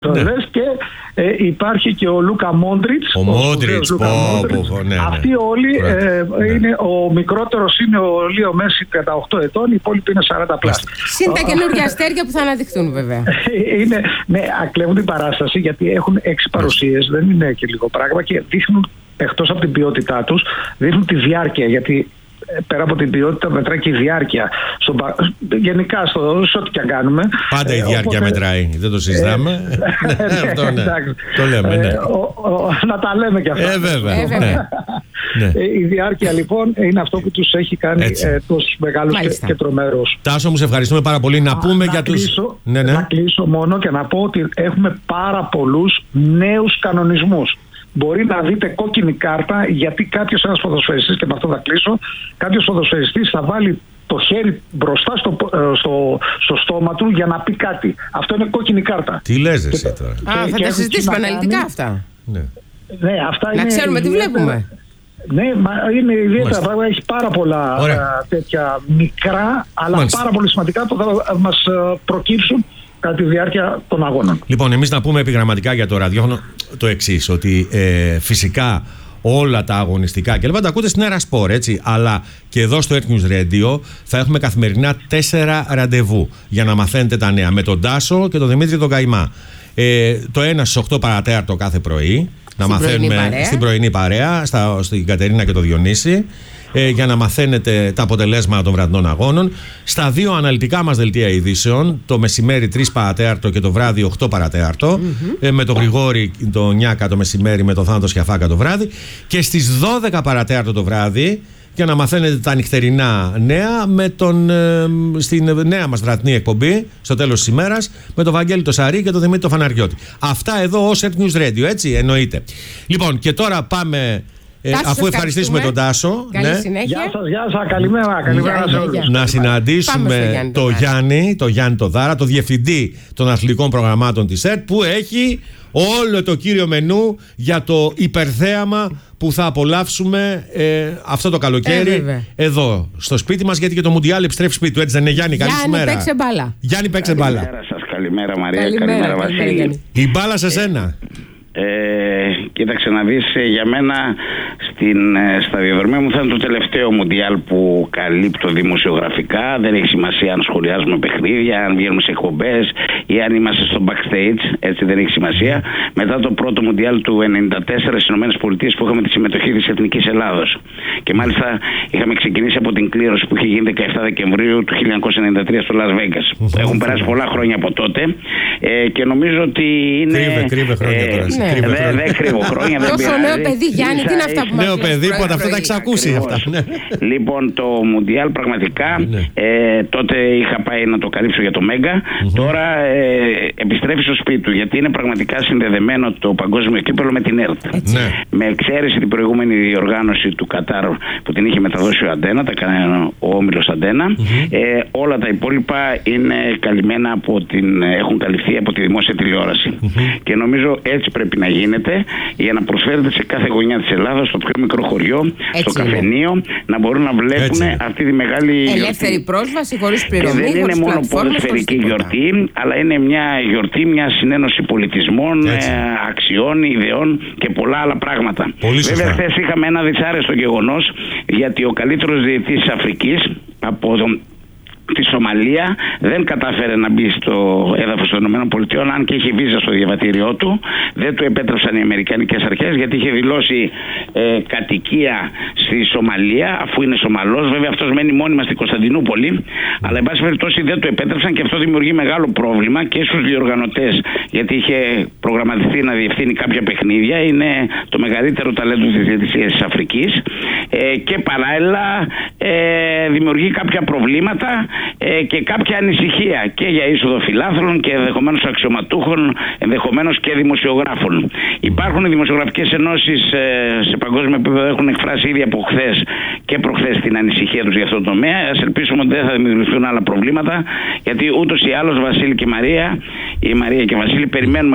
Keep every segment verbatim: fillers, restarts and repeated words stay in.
Ναι. Και ε, υπάρχει και ο Λούκα Μόντριτς. Ο Μόντριτς, πω, πω, ναι, ναι. Αυτοί όλοι ε, ναι. είναι, ο μικρότερος είναι ο Λίο Μέση τριάντα οκτώ ετών, οι υπόλοιποι είναι σαράντα πλάς. Συν τα καινούργια αστέρια που θα αναδειχθούν βέβαια. Είναι, ναι, ακλέβουν την παράσταση γιατί έχουν έξι παρουσίες, δεν είναι και λίγο πράγμα και δείχνουν, εκτός από την ποιότητά τους, δείχνουν τη διάρκεια, γιατί πέρα από την ποιότητα μετράει και η διάρκεια. Στο, γενικά, στο, σε ό,τι και αν κάνουμε. Πάντα η διάρκεια οπότε, μετράει, δεν το συζητάμε. Ε, ναι, αυτό ναι. Εντάξει. Το λέμε, ναι. Ε, ο, ο, να τα λέμε κι αυτά. Ε, βέβαια. Ε, βέβαια. Ναι. Ε, η διάρκεια λοιπόν είναι αυτό που τους έχει κάνει ε, τόσους μεγάλους και, και τρομερούς. Τάσο, μου σε ευχαριστούμε πάρα πολύ. Να πούμε να για κλείσω, τους... Ναι, ναι. Να κλείσω μόνο και να πω ότι έχουμε πάρα πολλούς νέους κανονισμούς. Μπορεί να δείτε κόκκινη κάρτα γιατί κάποιος ένας ποδοσφαιριστής, και με αυτό θα κλείσω, κάποιος ποδοσφαιριστής θα βάλει το χέρι μπροστά στο, στο, στο στόμα του για να πει κάτι. Αυτό είναι κόκκινη κάρτα. Τι λες εσύ τώρα? Α, θα τα συζητήσουμε αναλυτικά αυτά. Ναι. Ναι, αυτά να είναι ξέρουμε τι βλέπουμε. Ναι, είναι ιδιαίτερα πράγματα. Έχει πάρα πολλά α, τέτοια μικρά, αλλά Μάλιστα. πάρα πολύ σημαντικά που θα μας προκύψουν κατά τη διάρκεια των αγώνων. Λοιπόν, εμείς να πούμε επιγραμματικά για το ραδιόφωνο το εξής, ότι ε, φυσικά όλα τα αγωνιστικά και λοιπά τα ακούτε στην Aerosport, έτσι, αλλά και εδώ στο Earth News Radio θα έχουμε καθημερινά τέσσερα ραντεβού για να μαθαίνετε τα νέα με τον Τάσο και τον Δημήτρη τον Καϊμά. Ε, το ένα στις οκτώ παρατέταρτο κάθε πρωί, να στην μαθαίνουμε πρωινή στην πρωινή παρέα, στα, στην Κατερίνα και τον Διονύση. Ε, για να μαθαίνετε τα αποτελέσματα των βραδινών αγώνων. Στα δύο αναλυτικά μας δελτία ειδήσεων, το μεσημέρι τρεις παρατέταρτο και το βράδυ οκτώ παρατέταρτο, mm-hmm. ε, με τον Γρηγόρη, τον Νιάκα το μεσημέρι, με τον Θάνατο Σιαφάκα το βράδυ. Και στις δώδεκα παρατέταρτο το βράδυ, για να μαθαίνετε τα νυχτερινά νέα, με τον, ε, στην νέα μας βραδινή εκπομπή, στο τέλος της ημέρας, με τον Βαγγέλη το Σαρή και τον Δημήτρη το Φαναριώτη. Αυτά εδώ ως Earth News Radio, έτσι, εννοείται. Λοιπόν, και τώρα πάμε. Ε, αφού ευχαριστήσουμε τον Τάσο. Καλή ναι. συνέχεια. Γεια σας, γεια σας, καλημέρα, καλημέρα σε όλους. Να συναντήσουμε Γιάννη, το, Γιάννη, το Γιάννη το Δάρα, το διευθυντή των αθλητικών προγραμμάτων της ΕΡΤ, που έχει όλο το κύριο μενού για το υπερθέαμα που θα απολαύσουμε ε, αυτό το καλοκαίρι ε, εδώ στο σπίτι μας, γιατί και το Μουντιάλ επιστρέφει σπίτι του, έτσι δεν είναι, Γιάννη? Καλημέρα. Γιάννη, παίξε μπάλα. Γιάννη, παίξε μπάλα. Καλημέρα σας, καλημέρα Μαρία, καλημέρα, καλημέρα Βασίλη. Η μπάλα σε σένα. Ε, κοίταξε να δεις, για μένα στην σταδιοδρομία μου θα είναι το τελευταίο Μουντιάλ που καλύπτω δημοσιογραφικά. Δεν έχει σημασία αν σχολιάζουμε παιχνίδια, αν βγαίνουμε σε εκπομπές ή αν είμαστε στο backstage, έτσι δεν έχει σημασία. Μετά το πρώτο Μουντιάλ του ενενήντα τέσσερα στις ΗΠΑ που είχαμε τη συμμετοχή της Εθνικής Ελλάδος. Και μάλιστα είχαμε ξεκινήσει από την κλήρωση που είχε γίνει δεκαεφτά Δεκεμβρίου του χίλια εννιακόσια ενενήντα τρία στο Las Vegas. Έχουν περάσει πολλά χρόνια από τότε ε, και νομίζω ότι είναι. Κρύβε, κρύβε χρόνια τώρα. Ε, ναι, δεν δε κρύβω χρόνια. Τόσο νέο παιδί, Γιάννη, τι είναι αυτά που μας νέο παιδί, πότε αυτό τα έχει ακούσει αυτά. Λοιπόν, το Μουντιάλ πραγματικά ε, τότε είχα πάει να το καλύψω για το Μέγκα. Mm-hmm. Τώρα ε, επιστρέφει στο σπίτι του, γιατί είναι πραγματικά συνδεδεμένο το παγκόσμιο κύπελλο με την ΕΡΤ. Ναι. Με εξαίρεση την προηγούμενη διοργάνωση του Κατάρ που την είχε μεταδώσει ο Αντένα, τα έκανε ο όμιλος Αντένα. Mm-hmm. Ε, όλα τα υπόλοιπα είναι καλυμμένα από την, έχουν καλυφθεί από τη δημόσια τηλεόραση. Mm-hmm. Και νομίζω έτσι πρέπει να γίνεται, για να προσφέρεται σε κάθε γωνιά της Ελλάδας, στο πιο μικρό χωριό, έτσι στο είναι. Καφενείο, να μπορούν να βλέπουν αυτή τη μεγάλη ελεύθερη γιορτή. Πρόσβαση, χωρίς πληρωμή. Και δεν είναι μόνο ποδοσφαιρική γιορτή, αλλά είναι μια γιορτή, μια συνένωση πολιτισμών, έτσι. αξιών, ιδεών και πολλά άλλα πράγματα. Πολύ Βέβαια, χθες είχαμε ένα δυσάρεστο γεγονός, γιατί ο καλύτερος διαιτητής της Αφρικής από τον τη Σομαλία δεν κατάφερε να μπει στο έδαφος των ΗΠΑ, αν και είχε βίζα στο διαβατήριό του. Δεν του επέτρεψαν οι αμερικανικές αρχές, γιατί είχε δηλώσει ε, κατοικία στη Σομαλία, αφού είναι Σομαλός. Βέβαια, αυτός μένει μόνιμα στην Κωνσταντινούπολη, αλλά εν πάση περιπτώσει δεν του επέτρεψαν, και αυτό δημιουργεί μεγάλο πρόβλημα και στους διοργανωτές, γιατί είχε προγραμματιστεί να διευθύνει κάποια παιχνίδια. Είναι το μεγαλύτερο ταλέντο της διαιτησίας της Αφρικής ε, και παράλληλα ε, δημιουργεί κάποια προβλήματα Ε, και κάποια ανησυχία και για είσοδο φιλάθλων και ενδεχομένως αξιωματούχων, ενδεχομένως και δημοσιογράφων. Υπάρχουν δημοσιογραφικές ενώσεις ε, σε παγκόσμιο επίπεδο, έχουν εκφράσει ήδη από χθες και προχθές την ανησυχία τους για αυτό το τομέα. Ας ελπίσουμε ότι δεν θα δημιουργηθούν άλλα προβλήματα, γιατί ούτως ή άλλως Βασίλη και Μαρία, η Μαρία και Βασίλη, περιμένουμε κάποια θέματα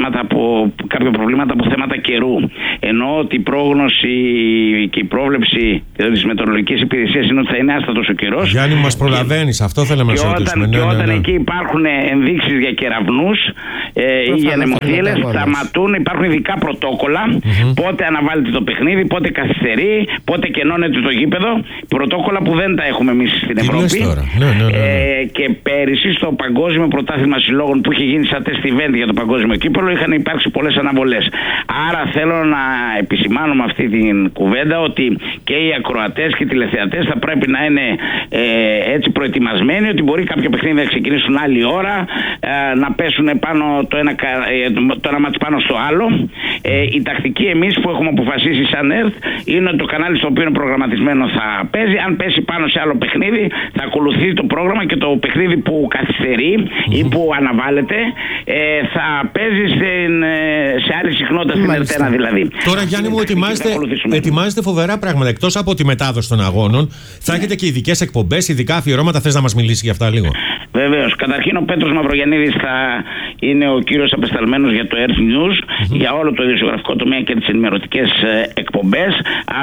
θέματα από, κάποια προβλήματα από θέματα καιρού. Ενώ ότι η πρόγνωση και η πρόβλεψη της μετεωρολογικής υπηρεσίας είναι ότι θα είναι άστατος ο καιρός. Γιάννη, μας προλαβαίνεις, αυτό θέλαμε να σε ρωτήσουμε. Και ναι, όταν ναι, ναι. εκεί υπάρχουν ενδείξεις για κεραυνούς ε, ή για νεμοθύελες, σταματούν, υπάρχουν ειδικά πρωτόκολλα. Mm-hmm. Πότε αναβάλλεται το παιχνίδι, πότε καθυστερεί, πότε κενώνεται το γήπεδο. Πρωτόκολλα που δεν τα έχουμε εμείς στην Τι Ευρώπη. Ναι, ναι, ναι, ναι. Ε, και πέρυσι στο Παγκόσμιο Πρωτάθλημα Συλλόγων που είχε γίνει σαν test event για το Παγκόσμιο Κύπελλο είχαν υπάρξει πολλές αναβολές. Άρα θέλω να επισημάνω με αυτή την κουβέντα ότι και οι ακροατές και οι τηλεθεατές θα πρέπει να είναι ε, έτσι προετοιμασμένοι ότι μπορεί κάποια παιχνίδια να ξεκινήσουν άλλη ώρα, ε, να πέσουν πάνω το ένα, το ένα μάτς πάνω στο άλλο. Ε, η τακτική εμείς που έχουμε αποφασίσει σαν ΕΡΤ είναι ότι το κανάλι στο οποίο είναι προγραμματισμένο θα παίζει. Αν πέσει πάνω σε άλλο παιχνίδι θα ακολουθεί το πρόγραμμα και το παιχνίδι που καθυστερεί mm-hmm. ή που αναβάλλεται ε, θα παίζει στην, σε άλλη συχνότητα στην Ερτένα δηλαδή. Τώρα Γιάννη μου ετοιμάζετε, ετοιμάζετε φοβερά πράγματα. Εκτός από τη μετάδοση των αγώνων θα έχετε και ειδικές εκπομπές, ειδικά αφιερώματα. Θες να μας μιλήσει για αυτά λίγο? Βεβαίως. Καταρχήν ο Πέτρος Μαυρογιαννίδης θα είναι ο κύριος απεσταλμένος για το Earth News mm-hmm. για όλο το ειδησιογραφικό τομέα και τις ενημερωτικές εκπομπές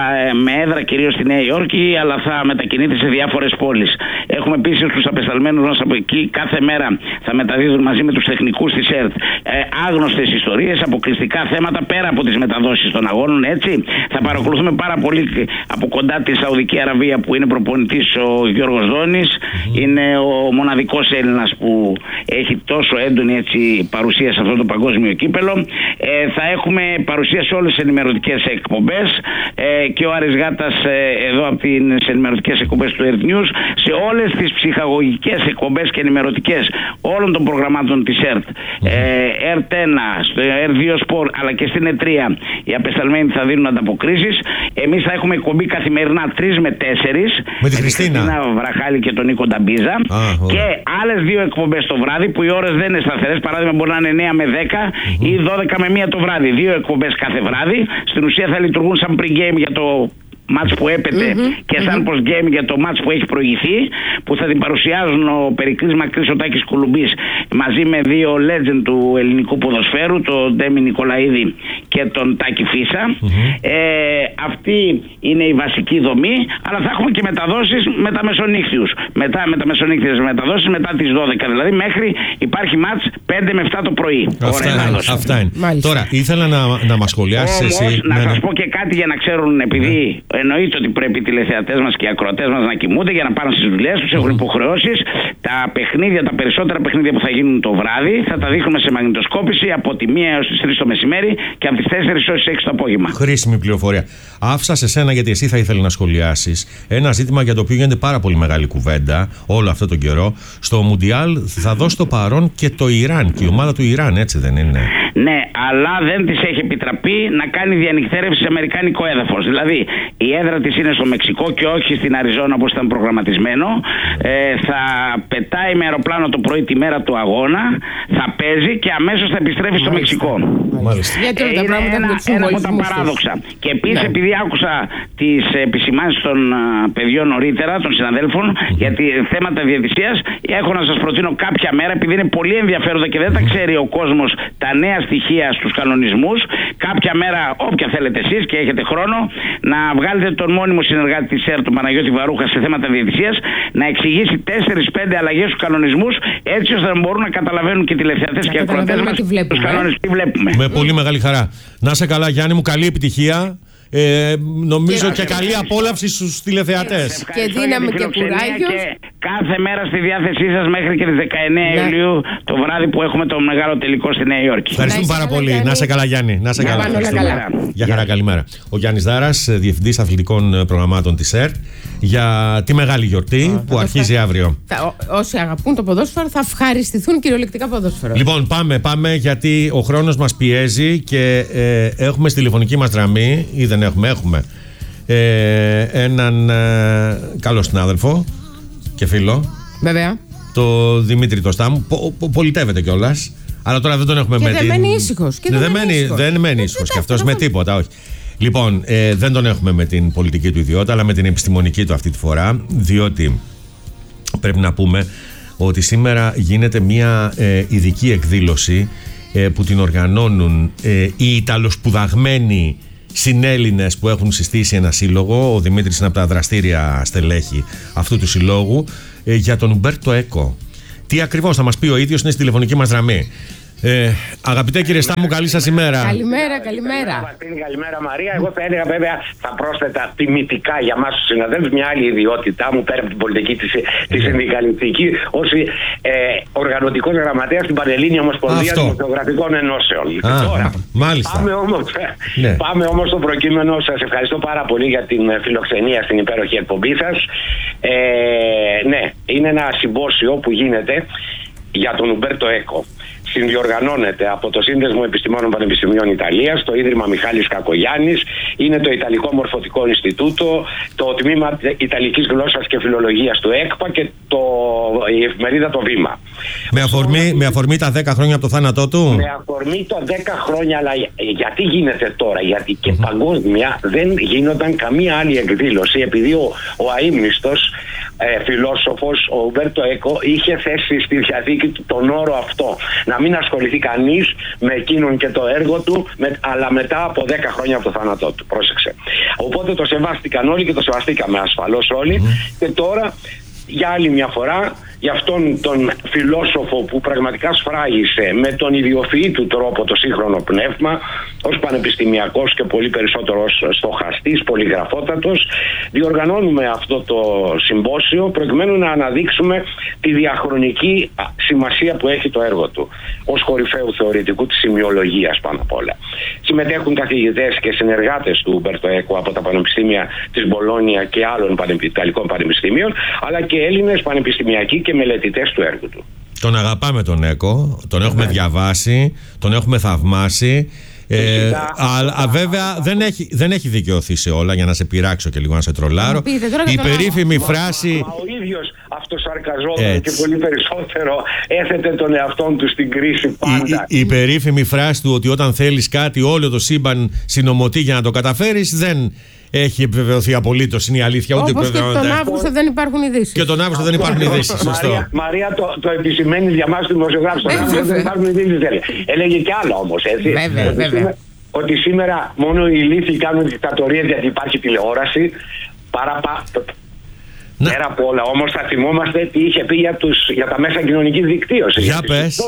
με έδρα κυρίως στη Νέα Υόρκη, αλλά θα μετακινείται σε διάφορες πόλεις. Έχουμε επίσης τους απεσταλμένους μας από εκεί, κάθε μέρα θα μεταδίδουν μαζί με τους τεχνικούς της ΕΡΤ ε, άγνωστες ιστορίες, αποκλειστικά θέματα πέρα από τις μεταδόσεις των αγώνων. Έτσι θα παρακολουθούμε πάρα πολύ από κοντά τη Σαουδική Αραβία που είναι προπονητής ο Γιώργος Δόνης. Mm-hmm. Είναι ο μοναδικός Έλληνας που έχει τόσο έντονη έτσι, παρουσία σε αυτό το παγκόσμιο κύπελλο. Ε, θα έχουμε παρουσία σε όλες τις ενημερωτικές εκπομπές ε, και ο Άρης Γάτας ε, εδώ από τις ενημερωτικές εκπομπές του Earth News, σε όλες τις ψυχαγωγικές εκπομπές και ενημερωτικές όλων των προγραμμάτων της ΕΡΤ. Mm-hmm. Ε, ΕΡΤ ένα, στο ΕΡΤ δύο Sport αλλά και στην ΕΤΡΙΑ οι απεσταλμένοι θα δίνουν ανταποκρίσεις. Εμείς θα έχουμε εκπομπή καθημερινά τρεις με τέσσερις με τη Χριστίνα Βραχάλη και τον Νίκο Νταμπίζα ah, και άλλες δύο εκπομπές το βράδυ που οι ώρες δεν είναι σταθερές. Παράδειγμα μπορεί να είναι εννιά με δέκα mm-hmm. ή δώδεκα με μία το βράδυ. Δύο εκπομπές κάθε βράδυ. Στην ουσία θα λειτουργούν σαν pre-game για το μάτς που έπεται mm-hmm. και σαν mm-hmm. post-game για το μάτς που έχει προηγηθεί, που θα την παρουσιάζουν ο Περικλής Μακρύς, ο Τάκης Κουλουμπής μαζί με δύο legend του ελληνικού ποδοσφαίρου, τον Ντέμι Νικολαίδη και τον Τάκη Φίσα. Mm-hmm. Ε, αυτή είναι η βασική δομή, αλλά θα έχουμε και μεταδόσεις με τα μεσονύχτιους. Μετά με τα μεσονύχτιες μεταδόσεις, μετά τις δώδεκα δηλαδή, μέχρι υπάρχει μάτς πέντε με επτά το πρωί. Αυτά, είναι, αυτά είναι. Τώρα ήθελα να, να μας σχολιάσεις εσύ. Να ναι, σας ναι. πω και κάτι για να ξέρουν, επειδή ναι. εννοείται ότι πρέπει οι τηλεθεατές μας και οι ακροατές μας να κοιμούνται για να πάνε στις δουλειές τους, έχουν υποχρεώσεις. Τα παιχνίδια, τα περισσότερα παιχνίδια που θα γίνουν το βράδυ θα τα δείχνουμε σε μαγνητοσκόπηση από τη μία έως τις τρεις το μεσημέρι και από τις τέσσερις έως τις έξι το απόγευμα. Χρήσιμη πληροφορία. Άφησα σε σένα γιατί εσύ θα ήθελε να σχολιάσεις ένα ζήτημα για το οποίο γίνεται πάρα πολύ μεγάλη κουβέντα όλο αυτό τον καιρό. Στο Μουντιάλ θα δώσει το παρόν και το Ιράν και η ομάδα του Ιράν, έτσι δεν είναι? Ναι, αλλά δεν της έχει επιτραπεί να κάνει διανυκτέρευση σε αμερικάνικο έδαφος. Δηλαδή η έδρα της είναι στο Μεξικό και όχι στην Αριζόνα όπως ήταν προγραμματισμένο. Ε, θα πετάει με αεροπλάνο το πρωί τη μέρα του αγώνα, θα παίζει και αμέσως θα επιστρέφει στο Μεξικό. Μάλιστα. Γιατί όλα τα πράγματα ένα, ένα από τα παράδοξα. Και επίσης, ναι. επειδή άκουσα τις επισημάνσεις των uh, παιδιών νωρίτερα, των συναδέλφων, mm-hmm. γιατί θέματα διαιτησίας, έχω να σας προτείνω κάποια μέρα, επειδή είναι πολύ ενδιαφέροντα και δεν τα ξέρει ο κόσμος τα νέα στοιχεία στους κανονισμούς, κάποια μέρα, όποια θέλετε εσείς και έχετε χρόνο, να βγάλετε τον μόνιμο συνεργάτη της ΕΡΤ, τον Παναγιώτη Βαρούχα, σε θέματα διαιτησίας, να εξηγήσει τέσσερις πέντε αλλαγές στους κανονισμούς, έτσι ώστε να μπορούν να καταλαβαίνουν και οι τηλεθεατές και οι ακροατές μας τους κανόνες τι βλέπουμε. Με πολύ μεγάλη χαρά. Να σε καλά, Γιάννη μου, καλή επιτυχία. Ε, νομίζω και, και καλή απόλαυση στους τηλεθεατές. Και δύναμη και κουράγιο. Και κάθε μέρα στη διάθεσή σας μέχρι και τις δεκαεννέα ναι. Ιουλίου το βράδυ που έχουμε το μεγάλο τελικό στη Νέα Υόρκη. Ευχαριστούμε πάρα πολύ. Γιάννη. Να σε καλά, Γιάννη. Να σε καλά. καλά. Γεια χαρά, καλημέρα. Ο Γιάννης Δάρας, διευθυντής αθλητικών προγραμμάτων της ΕΡΤ, για τη μεγάλη γιορτή Α, που αρχίζει θα... αύριο. Θα, όσοι αγαπούν το ποδόσφαιρο θα ευχαριστηθούν κυριολεκτικά ποδόσφαιρο. Λοιπόν, πάμε, πάμε γιατί ο χρόνος μας πιέζει και ε, έχουμε στη τηλεφωνική μας γραμμή, ή δεν έχουμε, έχουμε ε, έναν ε, καλό συνάδελφο και φίλο. Βέβαια. Το Δημήτρη το Στάμου, πο, πο, πολιτεύεται κιόλας. Αλλά τώρα δεν τον έχουμε και με δεν την... μένει ήσυχος. Και δεν, δεν μένει ήσυχος. Δεν μένει ήσυχος και αυτός με τίποτα, όχι. Λοιπόν, ε, δεν τον έχουμε με την πολιτική του ιδιότητα, αλλά με την επιστημονική του αυτή τη φορά, διότι πρέπει να πούμε ότι σήμερα γίνεται μια ε, ειδική εκδήλωση ε, που την οργανώνουν ε, οι Ιταλοσπουδαγμένοι συνέλληνες που έχουν συστήσει ένα σύλλογο. Ο Δημήτρης είναι από τα δραστήρια στελέχη αυτού του συλλόγου, ε, για τον Ουμπέρτο Έκο. Τι ακριβώς θα μας πει ο ίδιος, είναι στη τηλεφωνική μας γραμμή. Ε, αγαπητέ κύριε Στάμου, καλή σας ημέρα. Καλημέρα, καλημέρα. Καλημέρα Μαρία. Εγώ θα έλεγα, βέβαια, θα πρόσθετα τιμητικά για εμάς τους συναδέλφους μια άλλη ιδιότητά μου πέρα από την πολιτική της, τη συνδικαλιστική, ως ε, οργανωτικός γραμματέας στην Πανελλήνια Ομοσπονδία Δημοσιογραφικών Ενώσεων. Α, Τώρα, μάλιστα. Πάμε όμως, ναι. πάμε όμως στο προκείμενο. Σας ευχαριστώ πάρα πολύ για την φιλοξενία στην υπέροχη εκπομπή σας. Ε, ναι, είναι ένα συμπόσιο που γίνεται για τον Ουμπέρτο Έκο. Συνδιοργανώνεται από το Σύνδεσμο Επιστημόνων Πανεπιστημίων Ιταλίας, το Ίδρυμα Μιχάλης Κακογιάννης, είναι το Ιταλικό Μορφωτικό Ινστιτούτο, το Τμήμα Ιταλικής Γλώσσας και Φιλολογίας του ΕΚΠΑ και το, η εφημερίδα Το Βήμα. Με αφορμή, με αφορμή τα δέκα χρόνια από το θάνατό του. Με αφορμή τα δέκα χρόνια, αλλά γιατί γίνεται τώρα, γιατί και mm-hmm. παγκόσμια δεν γίνονταν καμία άλλη εκδήλωση, επειδή ο, ο αείμνηστος ε, φιλόσοφος, ο Ουμπέρτο Έκο, είχε θέσει στη διαθήκη του τον όρο αυτό. Να μην ασχοληθεί κανείς με εκείνον και το έργο του, με, αλλά μετά από δέκα χρόνια από το θάνατό του. Πρόσεξε. Οπότε το σεβάστηκαν όλοι και το σεβαστήκαμε ασφαλώς όλοι. Mm. Και τώρα, για άλλη μια φορά, για αυτόν τον φιλόσοφο που πραγματικά σφράγισε με τον ιδιοφυή του τρόπο το σύγχρονο πνεύμα, ως πανεπιστημιακός και πολύ περισσότερο ως στοχαστής, πολυγραφότατος, διοργανώνουμε αυτό το συμπόσιο προκειμένου να αναδείξουμε τη διαχρονική σημασία που έχει το έργο του ως κορυφαίου θεωρητικού της σημειολογίας πάνω απ' όλα. Συμμετέχουν καθηγητές και συνεργάτες του Ουμπέρτο Έκο από τα πανεπιστήμια της Μπολόνια και άλλων Ιταλικών πανεπιστημίων, αλλά και Έλληνες πανεπιστημιακοί και μελετητές του έργου του. Τον αγαπάμε τον Έκο, τον έχουμε yeah. διαβάσει, τον έχουμε θαυμάσει. Ε, αλλά βέβαια δεν έχει, δεν έχει δικαιωθεί σε όλα, για να σε πειράξω και λίγο να σε τρολάρω. Η περίφημη φράση. Μα, μα ο ίδιος αυτοσαρκαζόταν και πολύ περισσότερο έθετε τον εαυτόν του στην κρίση πάντα. Η, η, η περίφημη φράση του ότι όταν θέλεις κάτι όλο το σύμπαν συνομωτεί για να το καταφέρεις δεν έχει επιβεβαιωθεί απολύτως, είναι η αλήθεια. Όπως ούτε και τον Αύγουστο δεν υπάρχουν ειδήσεις. Και τον Αύγουστο δεν υπάρχουν ειδήσεις. Σωστό. Μαρία, Μαρία το, το επισημαίνει για μας του δημοσιογράφους. Τον Αύγουστο δεν υπάρχουν ειδήσεις. Έλεγε και άλλο όμως, έτσι. Βέβαια, ότι, βέβαια. Σήμερα, ότι σήμερα μόνο οι ηλίθιοι κάνουν δικτατορίες γιατί υπάρχει τηλεόραση. Παραπα... Να. Πέρα από όλα όμως θα θυμόμαστε τι είχε πει για, τους, για τα μέσα κοινωνικής δικτύωσης. Για πες.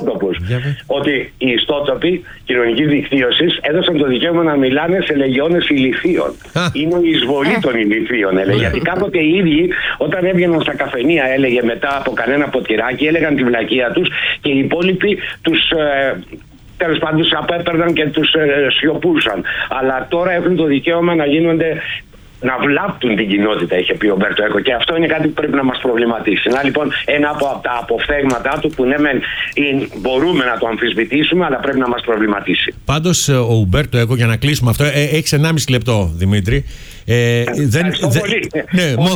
Ότι οι ιστότοποι κοινωνικής δικτύωσης έδωσαν το δικαίωμα να μιλάνε σε λεγιώνες ηλιθίων. Είναι η εισβολή των ηλιθίων, έλεγε. Γιατί κάποτε οι ίδιοι όταν έβγαιναν στα καφενεία, έλεγε, μετά από κανένα ποτηράκι, έλεγαν τη βλακεία τους και οι υπόλοιποι τους... Ε, τέλος πάντων τους απέπαιρναν και τους ε, σιωπούσαν. Αλλά τώρα έχουν το δικαίωμα να γίνονται, να βλάπτουν την κοινότητα, είχε πει ο Ουμπέρτο Έκο, και αυτό είναι κάτι που πρέπει να μας προβληματίσει. Να λοιπόν ένα από τα αποφθέγματά του που ναι μεν μπορούμε να το αμφισβητήσουμε, αλλά πρέπει να μας προβληματίσει. Πάντως ο Ουμπέρτο Έκο, για να κλείσουμε αυτό, ε, έχεις ενάμιση λεπτό Δημήτρη. Ε, δεν, δε, ναι, μο,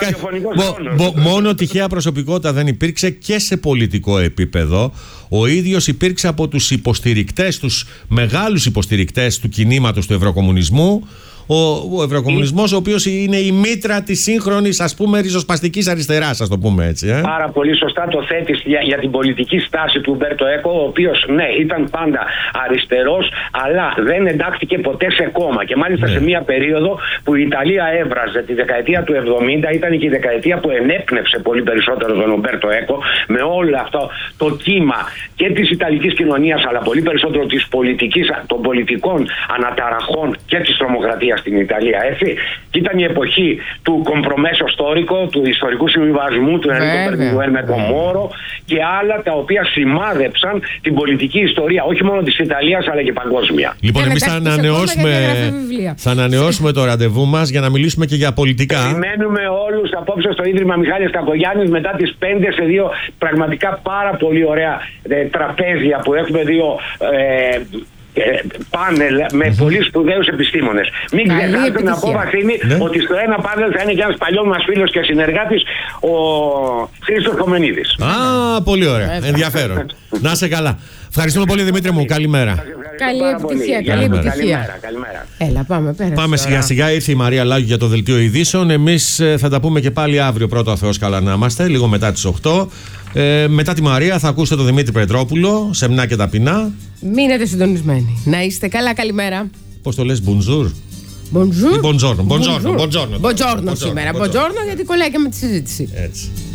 μο, μο, μόνο τυχαία προσωπικότητα δεν υπήρξε και σε πολιτικό επίπεδο. Ο ίδιος υπήρξε από τους υποστηρικτές, τους μεγάλους υποστηρικτές του κινήματος του ευρωκομμουνισμού. Ο, ο ευρωκομμουνισμός, ο οποίος είναι η μήτρα της σύγχρονης, ας πούμε, ριζοσπαστικής αριστεράς, ας το πούμε έτσι. Ε? Πάρα πολύ σωστά το θέτεις για, για την πολιτική στάση του Ουμπέρτο Έκο, ο οποίος, ναι, ήταν πάντα αριστερός, αλλά δεν εντάχθηκε ποτέ σε κόμμα. Και μάλιστα ναι. σε μια περίοδο που η Ιταλία έβραζε, τη δεκαετία του εβδομήντα, ήταν και η δεκαετία που ενέπνευσε πολύ περισσότερο τον Ουμπέρτο Έκο, με όλο αυτό το κύμα και της Ιταλικής κοινωνίας, αλλά πολύ περισσότερο της πολιτικής, των πολιτικών αναταραχών και της τρομοκρατίας στην Ιταλία, έτσι. Και ήταν η εποχή του κομπρομέσο στόρικο, του ιστορικού συμβιβασμού, του Ενρίκο Μπερλιγκουέρ με τον Μόρο και άλλα τα οποία σημάδεψαν την πολιτική ιστορία, όχι μόνο της Ιταλίας αλλά και παγκόσμια. Λοιπόν, εμείς θα ανανεώσουμε, θα ανανεώσουμε το ραντεβού μας για να μιλήσουμε και για πολιτικά. Περιμένουμε όλους απόψε στο Ίδρυμα Μιχάλης Κακογιάννης μετά τις πέντε σε δύο πραγματικά πάρα πολύ ωραία ε, τραπέζια που έχουμε, δύο ε, πάνελ με mm-hmm. πολύ σπουδαίους επιστήμονες. Μην ξεχάσετε να πω, Βασίλη, ναι. ότι στο ένα πάνελ θα είναι και ένας παλιός μας φίλος και συνεργάτης, ο Χρήστος Κομενίδης. Α, πολύ ωραία. Ενδιαφέρον. Να είσαι καλά. Ευχαριστούμε πολύ, Δημήτρη μου. Καλημέρα. Καλή επιτυχία. Καλή επιτυχία. Καλημέρα. Έλα, πάμε πέρα. Πάμε σιγά σιγά. Ήρθε η Μαρία Λάγου για το δελτίο ειδήσεων. Εμείς θα τα πούμε και πάλι αύριο, πρώτο ο Θεός καλά να είμαστε, λίγο μετά τις οκτώ. Ε, μετά τη Μαρία θα ακούσετε τον Δημήτρη Πετρόπουλο, Σεμνά και Ταπεινά. Μείνετε συντονισμένοι. Να είστε καλά, καλημέρα. Πώς το λες, Μπονζούρ? Μπονζούρ. Μπονζόρνο. Μπονζόρνο. Μπονζόρνο σήμερα. Μπονζόρνο γιατί κολλάει και με τη συζήτηση. Έτσι.